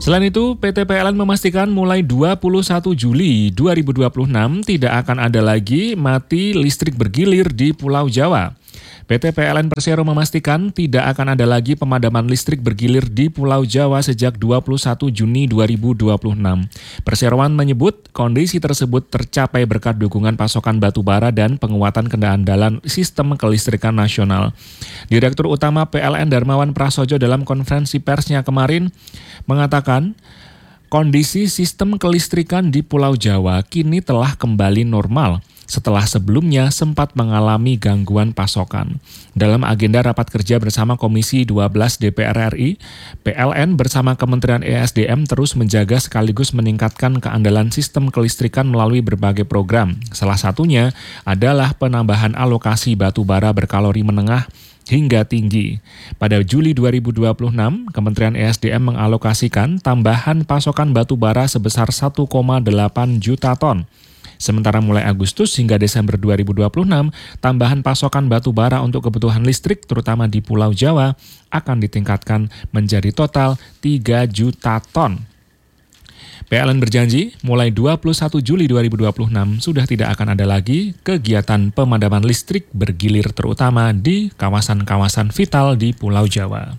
Selain itu, PT PLN memastikan mulai 21 Juli 2026 tidak akan ada lagi mati listrik bergilir di Pulau Jawa. PT PLN Persero memastikan tidak akan ada lagi pemadaman listrik bergilir di Pulau Jawa sejak 21 Juni 2026. Perseroan menyebut kondisi tersebut tercapai berkat dukungan pasokan batu bara dan penguatan keandalan sistem kelistrikan nasional. Direktur Utama PLN Darmawan Prasojo dalam konferensi persnya kemarin mengatakan, kondisi sistem kelistrikan di Pulau Jawa kini telah kembali normal setelah sebelumnya sempat mengalami gangguan pasokan. Dalam agenda rapat kerja bersama Komisi 12 DPR RI, PLN bersama Kementerian ESDM terus menjaga sekaligus meningkatkan keandalan sistem kelistrikan melalui berbagai program. Salah satunya adalah penambahan alokasi batu bara berkalori menengah hingga tinggi. Pada Juli 2026, Kementerian ESDM mengalokasikan tambahan pasokan batu bara sebesar 1,8 juta ton. Sementara mulai Agustus hingga Desember 2026, tambahan pasokan batu bara untuk kebutuhan listrik terutama di Pulau Jawa akan ditingkatkan menjadi total 3 juta ton. PLN berjanji mulai 21 Juli 2026 sudah tidak akan ada lagi kegiatan pemadaman listrik bergilir terutama di kawasan-kawasan vital di Pulau Jawa.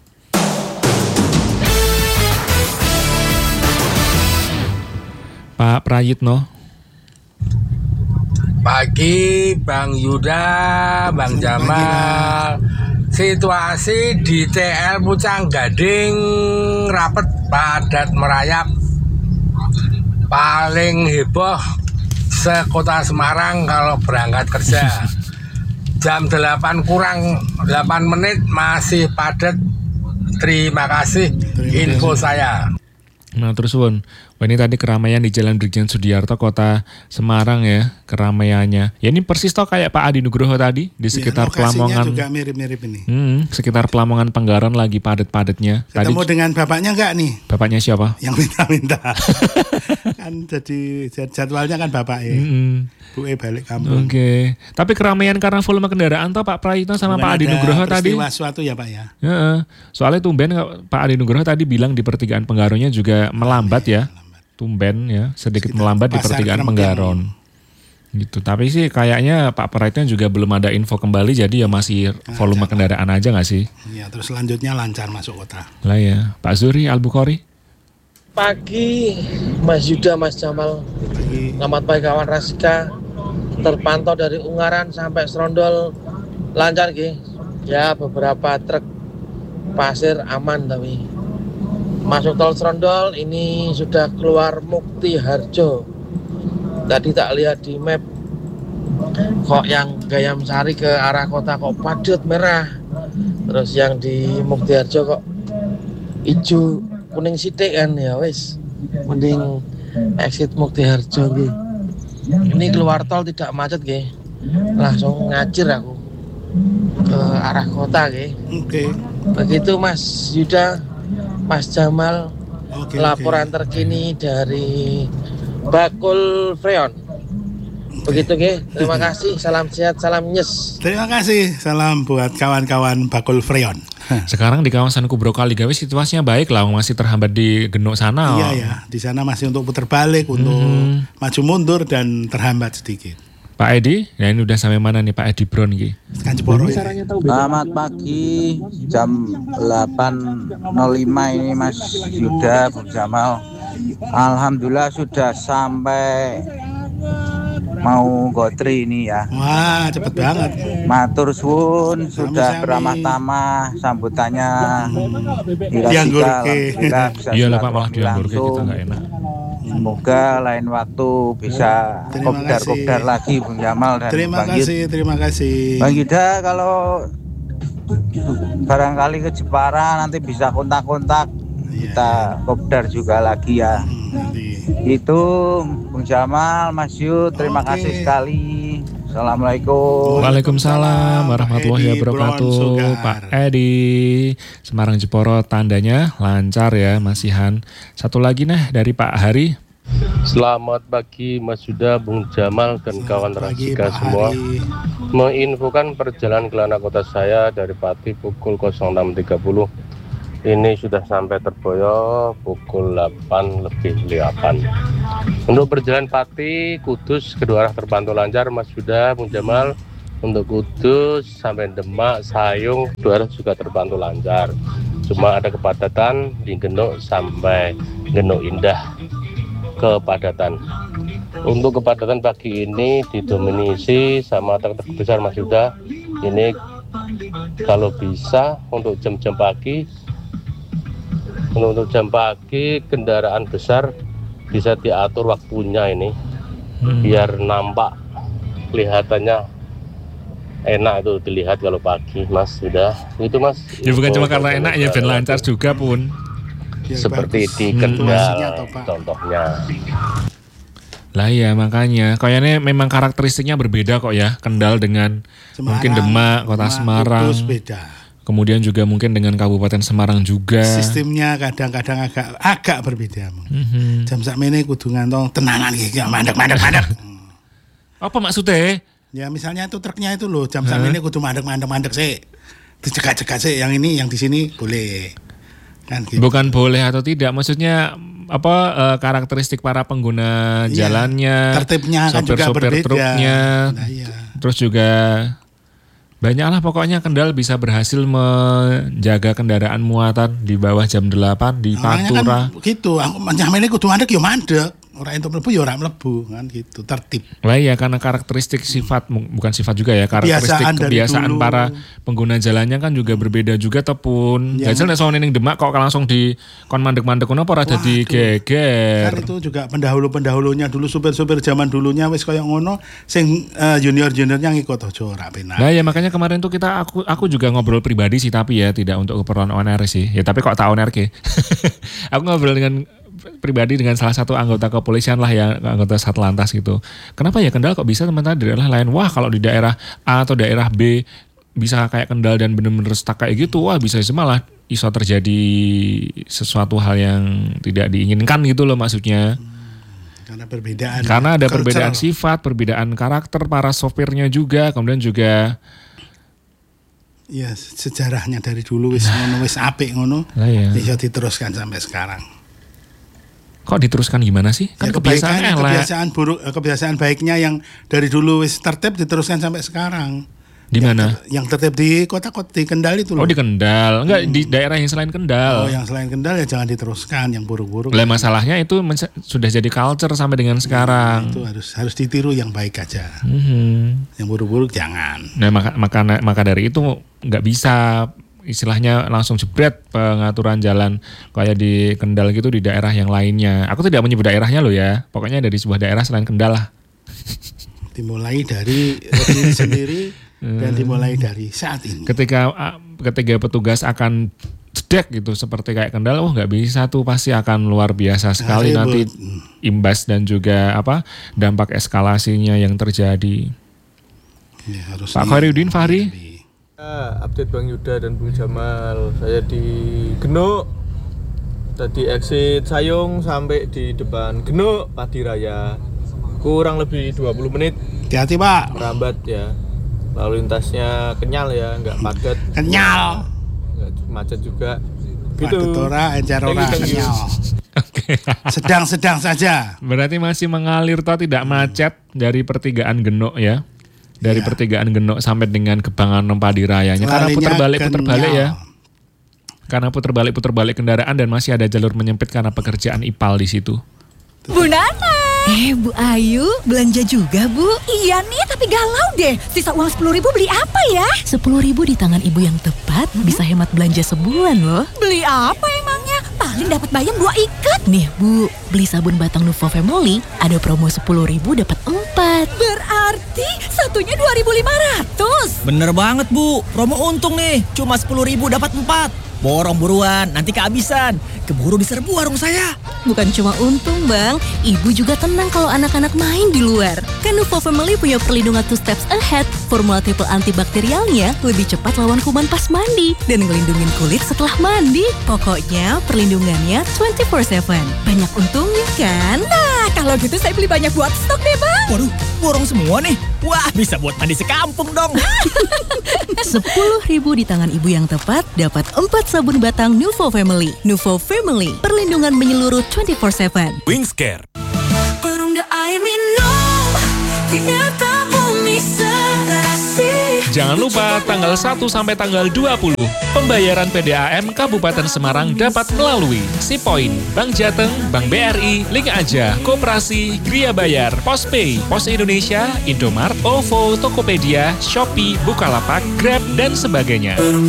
Pak Prayitno. Pagi Bang Yuda, Bang Jamal. Situasi di TL Pucang Gading rapet padat merayap. Paling heboh sekota Semarang kalau berangkat kerja. Jam 8 kurang 8 menit masih padat. Terima kasih info saya. Nah terus Won, ini tadi keramaian di Jalan Brigjen Sudiarto, Kota Semarang ya, keramaiannya. Ya ini persis toh kayak Pak Adi Nugroho tadi di sekitar Pelamongan. Juga mirip-mirip ini. Sekitar Pelamongan Penggaron lagi padat-padatnya. Ketemu tadi, dengan bapaknya enggak nih? Bapaknya siapa? Yang minta-minta. Kan jadi jadwalnya kan bapak ya. Bu balik kampung. Oke. Tapi keramaian karena volume kendaraan toh Pak Prayitno sama Pak Adi Nugroho tadi. Suatu ya Pak ya. Soalnya tumben Pak Adi Nugroho tadi bilang di pertigaan Penggaronnya juga melambat ya. Tumben ya, sedikit melambat di pertigaan Penggaron. Gitu. Tapi sih kayaknya Pak Prayitno juga belum ada info kembali, jadi ya masih volume kendaraan aja nggak sih? Iya, terus selanjutnya lancar masuk kota. Lah ya, Pak Zuri Al-Bukhari. Pagi Mas Yuda, Mas Jamal. Selamat pagi kawan Rasika. Terpantau dari Ungaran sampai Serondol lancar Ki. Ya beberapa truk pasir aman tapi masuk tol Serondol ini sudah keluar Mukti Harjo. Tadi tak lihat di map kok yang Gayam Sari ke arah kota kok padat merah. Terus yang di Mukti Harjo kok hijau kuning sidik kan ya wis. Mending exit Mukti Harjo Ki. Ini keluar tol tidak macet Ki. Langsung ngajir aku ke arah kota Ki. Oke. Begitu Mas Yuda, Mas Jamal. Laporan terkini dari Bakul Freon. Begitu Ki. Terima kasih. Salam sehat, salam nyes. Terima kasih. Salam buat kawan-kawan Bakul Freon. Sekarang di kawasan Kubro Kaligawe situasinya baik lah, masih terhambat di Genuk sana. Iya ya, di sana masih untuk putar balik, untuk maju mundur dan terhambat sedikit. Pak Edi, ya ini udah sampai mana nih Pak Edi Bron Ki? Selamat pagi, jam 8.05 ini Mas Yuda, Bung Jamal. Alhamdulillah sudah sampai mau Gotri ini ya. Wah, cepet banget. Matur suwun, sudah beramah tamah sambutannya. Iya lah Pak, malah dianggurke kita nggak enak. Semoga lain waktu bisa kopdar lagi Bung Jamal dan Bang Yud. Terima kasih. Bang Yuda kalau barangkali ke Jepara nanti bisa kontak-kontak. Kita kopdar juga lagi ya. Itu Bung Jamal, Mas Yud, terima kasih sekali. Assalamualaikum. Waalaikumsalam warahmatullahi wabarakatuh. Pak Edi, Semarang Jeporo tandanya lancar ya masihan. Satu lagi nah dari Pak Hari. Selamat pagi Mas Yuda, Bung Jamal dan kawan Rasika semua. Menginfokan perjalanan ke Lana Kota saya dari Pati pukul 06.30. Ini sudah sampai Terboyo pukul 8:08. Untuk perjalanan Pati, Kudus, kedua arah terpantau lancar, Mas Yuda, Bung Jamal. Untuk Kudus sampai Demak, Sayung, kedua arah juga terpantau lancar. Cuma ada kepadatan di Genuk sampai Genuk Indah, kepadatan. Untuk kepadatan pagi ini didominasi sama truk besar, Mas Yuda. Ini kalau bisa untuk jam-jam pagi, untuk jam pagi kendaraan besar bisa diatur waktunya ini biar nampak kelihatannya enak itu dilihat kalau pagi, Mas. Sudah itu, Mas. Ya bukan cuma karena enak ya, ben lancar juga pun. Seperti di Kendal contohnya. Lah ya makanya kayaknya memang karakteristiknya berbeda kok ya, Kendal dengan Semarang, mungkin Demak, Kota Semarang. Kudus beda. Kemudian juga mungkin dengan Kabupaten Semarang juga. Sistemnya kadang-kadang agak berbeda. Jam sakmene kudu ngantong tenanan iki mandek. Apa maksudnya? Ya misalnya itu truknya itu loh, jam sakmene kudu mandek sih. Dicegah-cegah sih, yang ini yang di sini boleh. Kan gitu. Bukan boleh atau tidak, maksudnya apa karakteristik para pengguna jalannya, tertibnya kan juga sopir-sopir berbeda. truknya. Nah, iya. Terus juga banyaklah pokoknya Kendal bisa berhasil menjaga kendaraan muatan di bawah jam 8 di Pantura. Kan gitu, aku nyamene kudu mandek ya mandek. Ora entuk mlebu ya ora mlebu kan gitu, tertib. Lah ya karena karakteristik sifat, bukan sifat juga ya, karakteristik kebiasaan para pengguna jalannya kan juga berbeda juga tepun. Jajal nek sono ning Demak kok langsung di kon mandek-mandek ngono apa ora dadi geger. Kan itu juga pendahulu-pendahulunya dulu, supir-supir zaman dulunya wis kaya ngono, sing junior-juniornya ngikut aja ora penak. Nah ya makanya kemarin tuh aku juga ngobrol pribadi sih, tapi ya tidak untuk keperluan ONR sih. Ya tapi kok tak ONR ke. Aku ngobrol dengan pribadi dengan salah satu anggota kepolisian lah ya, anggota Satlantas gitu. Kenapa ya Kendal kok bisa teman-teman di daerah lain? Wah kalau di daerah A atau daerah B bisa kayak Kendal dan bener-bener stuck kayak gitu, wah bisa malah iso terjadi sesuatu hal yang tidak diinginkan gitu loh maksudnya. Karena perbedaan. Karena ada culture. perbedaan sifat, perbedaan karakter para sopirnya juga, kemudian juga ya sejarahnya dari dulu wis ngono, wis apik ngono. Bisa diteruskan sampai sekarang. Kok diteruskan gimana sih? Kan ya, kebiasaan baiknya yang dari dulu wis tertib diteruskan sampai sekarang. Di mana? Yang tertib di kota-kota di Kendal itu loh. Oh di Kendal, enggak di daerah yang selain Kendal. Oh yang selain Kendal ya jangan diteruskan, yang buruk-buruk. Lah masalahnya itu sudah jadi culture sampai dengan sekarang. Itu harus ditiru yang baik aja. Yang buruk-buruk jangan. Nah maka dari itu nggak bisa istilahnya langsung jebret pengaturan jalan kayak di Kendal gitu di daerah yang lainnya. Aku tidak menyebut daerahnya loh ya. Pokoknya dari sebuah daerah selain Kendal lah. Dimulai dari diri sendiri dan dimulai dari saat ini. Ketika petugas akan jedek gitu seperti kayak Kendal, nggak bisa tuh, pasti akan luar biasa sekali nanti imbas dan juga dampak eskalasinya yang terjadi. Ya, Pak Khairuddin Fahri. Update Bang Yuda dan Bung Jamal. Saya di Genuk. Tadi exit Sayung sampai di depan Genuk Padi Raya. Kurang lebih 20 menit. Hati-hati Pak. Merambat ya. Lalu lintasnya kenyal ya, nggak padat. Kenyal. Nggak macet juga. Gitu. Padat ora, encer ora, kenyal. Oke. Sedang-sedang saja. Berarti masih mengalir toh, tidak macet dari pertigaan Genuk ya. Dari pertigaan Genuk sampai dengan Gebangan Padi Rayanya. Karena putar-balik ya. Karena putar-balik kendaraan dan masih ada jalur menyempit karena pekerjaan IPAL di situ. Bu Nana. Bu Ayu, belanja juga Bu? Iya nih, tapi galau deh. Sisa uang 10.000 beli apa ya? 10.000 di tangan ibu yang tepat bisa hemat belanja sebulan loh. Beli apa emangnya? Paling dapat bayam 2 ikat. Nih Bu, beli sabun batang Nuvo Family ada promo 10.000 dapat 4. Berarti satunya 2.500. Bener banget Bu, promo untung nih. Cuma 10.000 dapat 4. Borong buruan, nanti kehabisan. Keburu diserbu warung saya. Bukan cuma untung Bang, ibu juga tenang kalau anak-anak main di luar. Kan Nuvo Family punya perlindungan 2 steps ahead. Formula triple antibakterialnya lebih cepat lawan kuman pas mandi dan ngelindungin kulit setelah mandi. Pokoknya perlindungannya 24/7. Banyak untungnya kan? Nah, kalau Kalau gitu saya beli banyak buat stok deh, Bang. Waduh, borong semua nih. Wah, bisa buat mandi sekampung dong. 10.000 di tangan ibu yang tepat dapat 4 sabun batang Nuvo Family. Nuvo Family, perlindungan menyeluruh 24/7. Wingscare. Perungga air minum, ternyata bumi serasi. Jangan lupa tanggal 1 sampai tanggal 20, pembayaran PDAM Kabupaten Semarang dapat melalui Sipoin, Bank Jateng, Bank BRI, Link Aja, Koperasi, Gria Bayar, Postpay, Pos Indonesia, Indomart, OVO, Tokopedia, Shopee, Bukalapak, Grab, dan sebagainya.